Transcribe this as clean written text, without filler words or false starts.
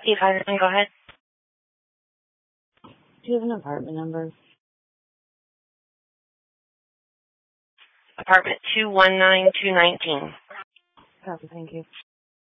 Steve Heiserman, go ahead. Do you have an apartment number? Apartment 219219. Copy, thank you.